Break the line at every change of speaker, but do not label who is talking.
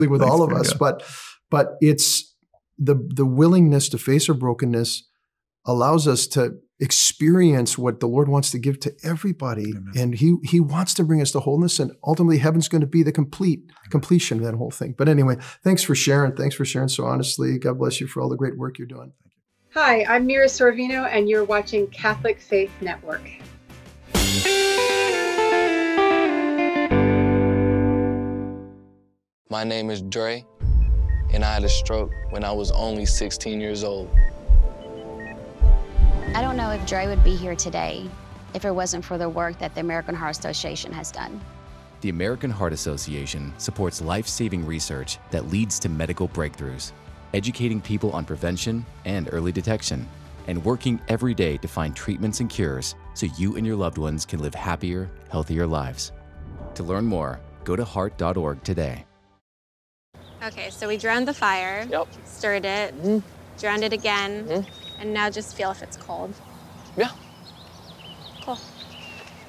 with all of us, but it's the willingness to face our brokenness allows us to experience what the Lord wants to give to everybody. Amen. And he wants to bring us to wholeness, and ultimately heaven's going to be the completion of that whole thing. But anyway, thanks for sharing. Thanks for sharing so honestly. God bless you for all the great work you're doing. Thank you.
Hi, I'm Mira Sorvino, and you're watching Catholic Faith Network.
My name is Dre, and I had a stroke when I was only 16 years old.
I don't know if Dre would be here today if it wasn't for the work that the American Heart Association has done.
The American Heart Association supports life-saving research that leads to medical breakthroughs, educating people on prevention and early detection, and working every day to find treatments and cures so you and your loved ones can live happier, healthier lives. To learn more, go to heart.org today.
Okay, so we drowned the fire, stirred it, drowned it again, and now just feel if it's cold.
Yeah.
Cool.